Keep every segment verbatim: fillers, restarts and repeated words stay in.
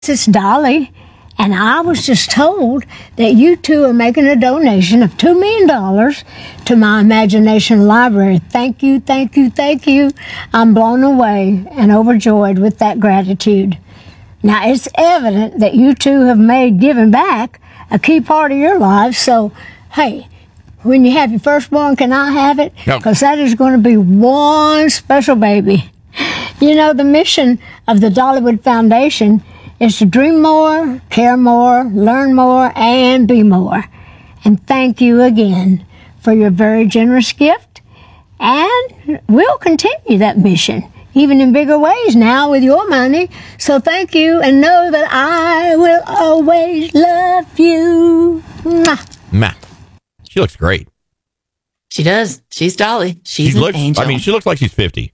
It's Dolly, and I was just told that you two are making a donation of two million dollars to my imagination library. Thank you, thank you, thank you. I'm blown away and overjoyed with that gratitude. Now, it's evident that you two have made giving back a key part of your lives, so, hey, when you have your firstborn, can I have it? Because Nope. that is going to be one special baby. You know, the mission of the Dollywood Foundation is to dream more, care more, learn more, and be more. And thank you again for your very generous gift. And we'll continue that mission, even in bigger ways now with your money. So thank you, and know that I will always love you. Mwah. Matt, she looks great. She does. She's Dolly. She's she an looks, angel. I mean, she looks like she's fifty.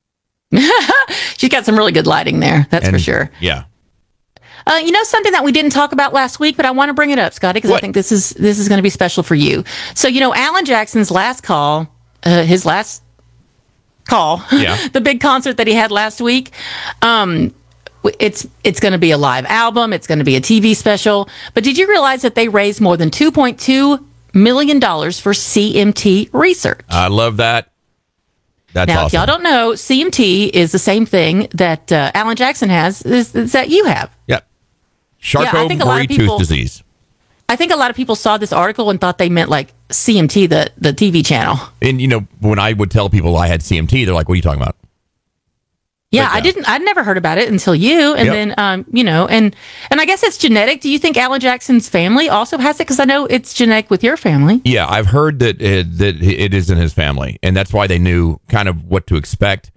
She's got some really good lighting there. That's And, for sure. Yeah. Uh, you know something that we didn't talk about last week, but I want to bring it up, Scotty, because I What? think this is this is going to be special for you. So, you know, Alan Jackson's last call, uh, his last call, Yeah. the big concert that he had last week, um, w- it's it's going to be a live album. It's going to be a T V special. But did you realize that they raised more than two point two million dollars for C M T research? I love that. That's Now, awesome. if y'all don't know, C M T is the same thing that uh, Alan Jackson has, is, is that you have. Yep. Yeah, I think a lot of Charcot-Marie people- tooth disease. I think a lot of people saw this article and thought they meant like C M T, the, the T V channel. And, you know, when I would tell people I had C M T, they're like, what are you talking about? Yeah, But, I yeah. didn't. I'd never heard about it until you, and Yep. then um, you know, and and I guess it's genetic. Do you think Alan Jackson's family also has it? Because I know it's genetic with your family. Yeah, I've heard that it, that it is in his family, and that's why they knew kind of what to expect.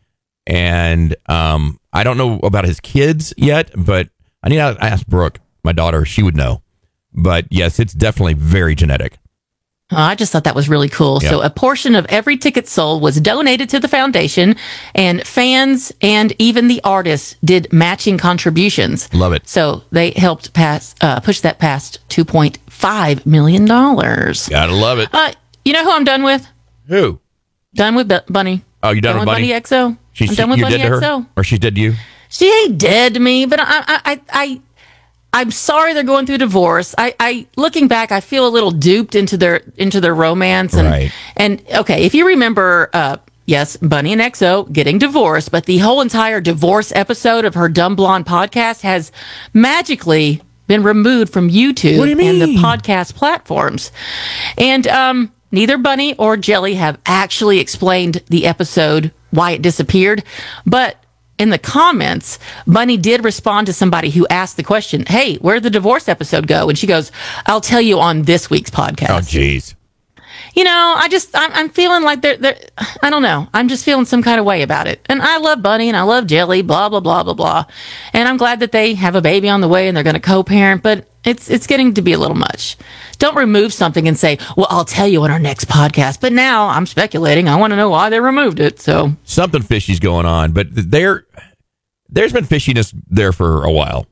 And um, I don't know about his kids yet, but I need to ask Brooke, my daughter. She would know. But yes, it's definitely very genetic. Oh, I just thought that was really cool. Yeah. So a portion of every ticket sold was donated to the foundation, and fans and even the artists did matching contributions. Love it. So they helped pass uh, push that past two point five million dollars. Gotta love it. Uh, you know who I'm done with? Who? Done with Bu- Bunny. Oh, you done, Done with with Bunny? Bunny X O. She's I'm done with you're Bunny dead to X O. her, or she's dead to you? She ain't dead to me, but I, I, I, I I'm sorry they're going through divorce. I, I, looking back, I feel a little duped into their into their romance. And, Right. and okay, if you remember, uh, yes, Bunny and X O getting divorced, but the whole entire divorce episode of her Dumb Blonde podcast has magically been removed from YouTube What do you and the mean? podcast platforms. And um, neither Bunny or Jelly have actually explained the episode, why it disappeared, but in the comments, Bunny did respond to somebody who asked the question, hey, where'd the divorce episode go? And she goes, I'll tell you on this week's podcast. Oh, jeez. You know, I just, I'm, I'm feeling like they're, they're, I don't know. I'm just feeling some kind of way about it. And I love Bunny and I love Jelly, blah, blah, blah, blah, blah. And I'm glad that they have a baby on the way and they're going to co-parent, but it's, it's getting to be a little much. Don't remove something and say, well, I'll tell you on our next podcast. But now I'm speculating. I want to know why they removed it. So Something fishy's going on, but there, there's been fishiness there for a while.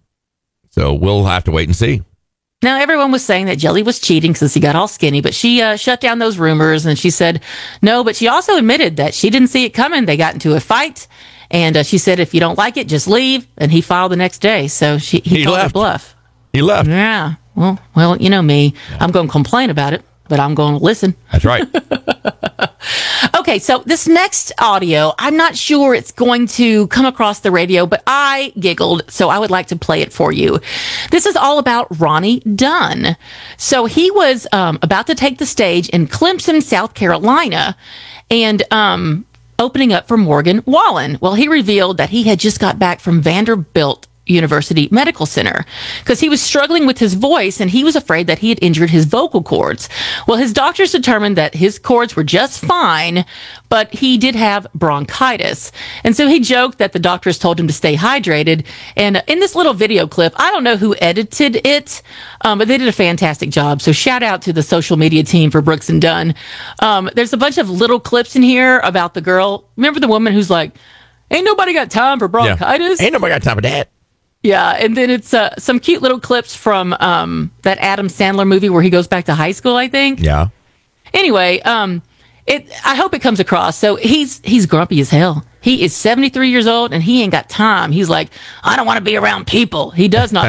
So we'll have to wait and see. now everyone was saying that Jelly was cheating because he got all skinny, but she uh, shut down those rumors and she said no, but she also admitted that she didn't see it coming. They got into a fight and uh, she said, if you don't like it, just leave. And he filed the next day. So she, he, He called her left. bluff. He left. Yeah. Well, well, you know me. I'm going to complain about it, but I'm going to listen. That's right. Okay, so this next audio, I'm not sure it's going to come across the radio, but I giggled, so I would like to play it for you. This is all about Ronnie Dunn. So he was um, about to take the stage in Clemson, South Carolina, and um, opening up for Morgan Wallen. Well, he revealed that he had just got back from Vanderbilt University Medical Center because he was struggling with his voice and he was afraid that he had injured his vocal cords. Well, his doctors determined that his cords were just fine, but he did have bronchitis. And so he joked that the doctors told him to stay hydrated. And in this little video clip, I don't know who edited it, um, but they did a fantastic job. So shout out to the social media team for Brooks and Dunn. Um, there's a bunch of little clips in here about the girl. Remember the woman who's like, ain't nobody got time for Yeah. bronchitis? Ain't nobody got time for that. Yeah, and then it's uh, some cute little clips from um, that Adam Sandler movie where he goes back to high school, I think. Yeah. Anyway, um, it. I hope it comes across. So he's he's grumpy as hell. He is seventy-three years old and he ain't got time. He's like, I don't want to be around people. He does not